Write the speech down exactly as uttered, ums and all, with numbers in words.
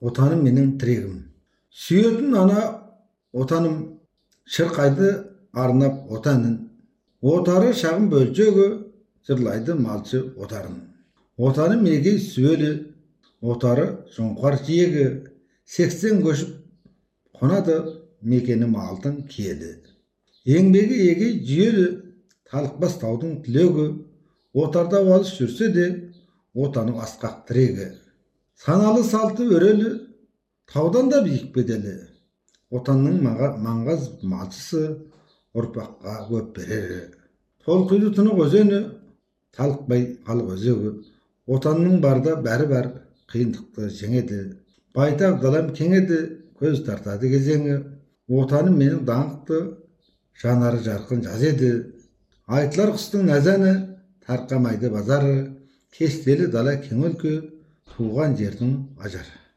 отаным менің тірегім. Сүйетін ана отаным, шырқайды арнап отанын. Отары шағын бөлшегі, жырлайды малшы отарын. Отаным егей сүелі, отары жоңқар жиегі. Сексен көшіп қонады, мекенім алтын киелі. Еңбегі егей жүйелі, талықпас таудың түлегі. Отарда алыс жүрсе де, отаның асқақ тірегі. Саналы салты өрелі, таудан да биік беделі. Отанның маңғаз малшысы, ұрпаққа көп берері. Толқиды тұнық өзені, талықпай халық өзегі. Отанның барда бәрі бар, қиындықты жеңеді. Байтақ далам кеңеді, көз тартады кезеңі. Отаным менің даңқты, жанары жарқын жаз еді. Айтылар құстың нәзәні, тарқамайды базары. Кестелі дала кең өлке, туған жердің ажары.